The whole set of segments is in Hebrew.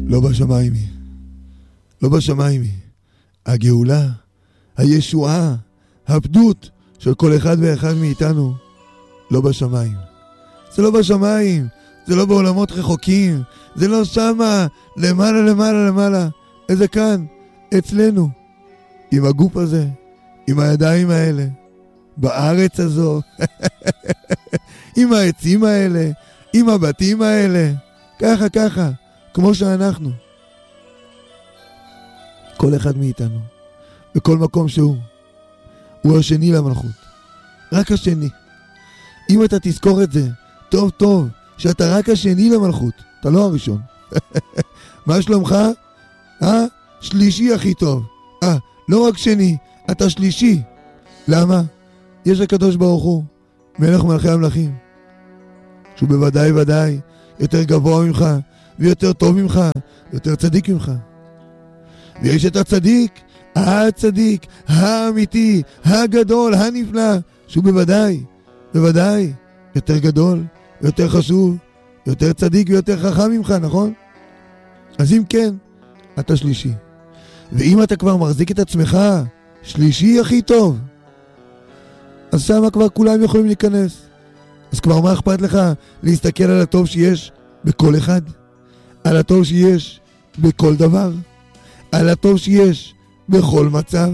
לא בשמיים היא. לא בשמיים היא. הגאולה, הישועה, הפדות של כל אחד ואחד מאיתנו, לא בשמיים. זה לא בשמיים, זה לא בעולמות רחוקים, זה לא שמה, למעלה, למעלה, למעלה. איזה כאן, אצלנו, עם הגוף הזה, עם הידיים האלה, בארץ הזו, עם העצים האלה, עם הבתים האלה, ככה, ככה, כמו שאנחנו. כל אחד מאיתנו, בכל מקום שהוא, הוא השני למלכות. רק השני. אם אתה תזכור את זה, טוב טוב, שאתה רק השני למלכות, אתה לא הראשון. מה שלומך? שלישי הכי טוב. לא רק שני, אתה שלישי. למה? יש הקדוש ברוך הוא, מלך מלכי המלכים, שהוא בוודאי ודאי יותר גבוה ממך, ויותר טוב ממך, יותר צדיק ממך. ויש את הצדיק, האמיתי, הגדול, הנפלא, שהוא בוודאי יותר גדול, יותר חשוב, יותר צדיק ויותר חכם ממך, נכון? אז אם כן, אתה שלישי. ואם אתה כבר מחזיק את עצמך שלישי הכי טוב, אז שמה כבר כולם יכולים להיכנס. אז כבר מה אכפת לך להסתכל על הטוב שיש בכל אחד? על הטוב שיש בכל דבר? על הטוב שיש בכל מצב?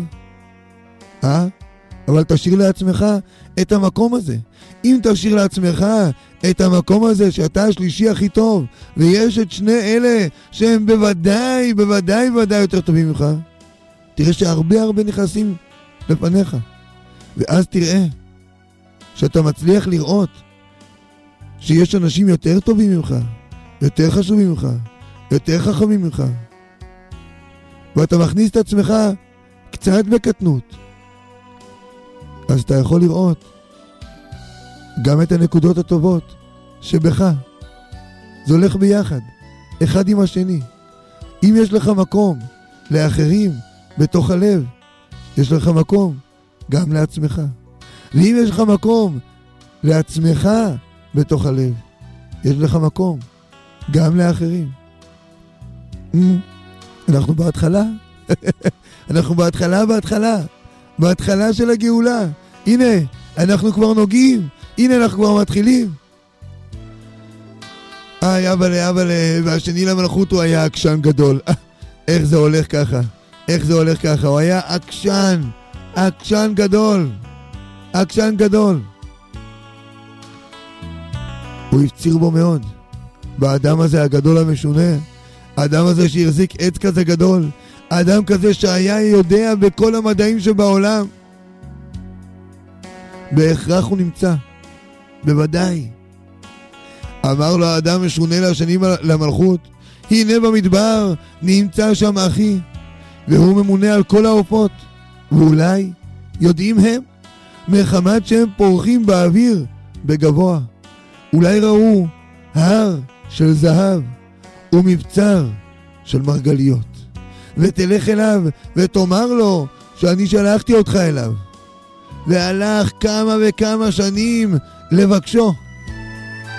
אבל תשאיר לעצמך את המקום הזה. אם תשאיר לעצמך את המקום הזה שאתה השלישי הכי טוב, ויש את שני אלה שהם בוודאי יותר טובים ממך, תראה שהרבה נכנסים לפניך. ואז תראה שאתה מצליח לראות שיש אנשים יותר טובים ממך, יותר חשובים ממך, יותר חכמים ממך. ואתה מכניס את עצמך קצת בקטנות. אז אתה יכול לראות גם את הנקודות הטובות שבך. זה הולך ביחד, אחד עם השני. אם יש לך מקום לאחרים בתוך הלב, יש לך מקום גם לעצמך. ואם יש לך מקום לעצמך בתוך הלב, יש לך מקום גם לאחרים. אנחנו בהתחלה. אנחנו בהתחלה של הגאולה. הנה, אנחנו כבר נוגעים. הנה, אנחנו כבר מתחילים. אבל והשני למלכות הוא היה עקשן גדול. איך זה הולך ככה? הוא היה עקשן גדול. הוא הפציר בו מאוד, באדם הזה הגדול המשונה, האדם הזה שהחזיק עץ כזה גדול, האדם כזה שהיה יודע בכל המדעים שבעולם. בהכרח הוא נמצא, בוודאי. אמר לו האדם משונה לשנים למלכות, הנה במדבר נמצא שם אחי, והוא ממונה על כל העופות. ואולי יודעים הם, מחמת שהם פורחים באוויר בגבוה, אולי ראו הר של זהב ומבצר של מרגליות, ותלך אליו ותאמר לו שאני שלחתי אותך אליו. והלך כמה וכמה שנים לבקשו,